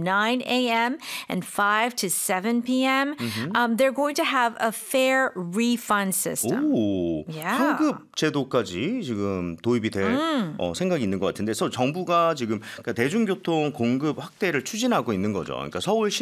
9 a.m. and 5 to 7 p.m., they're going to have a fare refund system. 오, Yeah. 환급 제도까지 지금 도입이 될 생각이 있는 것 같은데, 그래서 정부가 지금 그러니까 대중교통 공급 확대를 추진하고 있는 거죠. 그러니까 서울